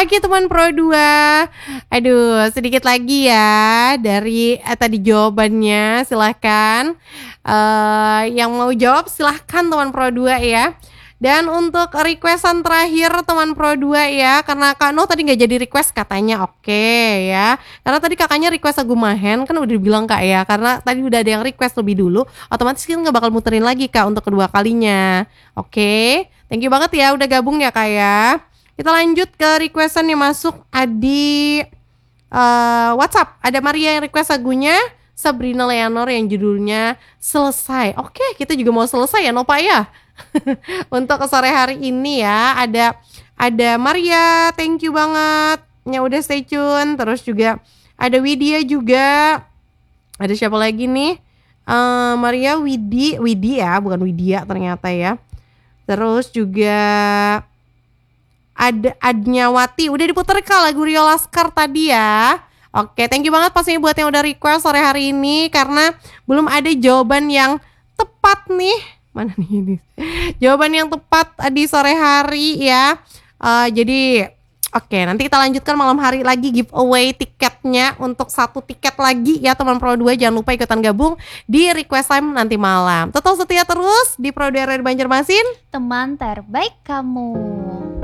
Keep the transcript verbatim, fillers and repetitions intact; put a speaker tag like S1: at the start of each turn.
S1: Oke teman Pro dua. Aduh, sedikit lagi ya dari eh, tadi jawabannya. Silahkan uh, yang mau jawab silahkan teman Pro dua ya. Dan untuk requestan terakhir teman Pro dua ya, karena Kak No tadi nggak jadi request katanya, oke okay, ya. Karena tadi kakaknya request lagu Mahen, kan udah bilang Kak ya, karena tadi udah ada yang request lebih dulu, otomatis kita nggak bakal muterin lagi Kak untuk kedua kalinya. Oke, okay. Thank you banget ya udah gabung ya Kak ya. Kita lanjut ke requestan yang masuk di uh, WhatsApp. Ada Maria yang request lagunya Sabrina Leonor yang judulnya Selesai. Oke, okay, kita juga mau selesai ya Nova ya. Untuk sore hari ini ya, ada ada Maria, thank you banget yang udah stay tune. Terus juga ada Widya juga. Ada siapa lagi nih? Uh, Maria, Widi, Widi ya, bukan Widya ternyata ya. Terus juga ada Adnyawati, udah diputer ke lagu Rio Laskar tadi ya. Oke, thank you banget pastinya buat yang udah request sore hari ini, karena belum ada jawaban yang tepat nih. Mana nih ini? Jawaban yang tepat di sore hari ya. Uh, jadi oke, okay, nanti kita lanjutkan malam hari lagi giveaway tiketnya untuk satu tiket lagi ya teman Pro dua. Jangan lupa ikutan gabung di request time nanti malam. Tetap setia terus di Pro dua R R Banjarmasin,
S2: teman terbaik kamu.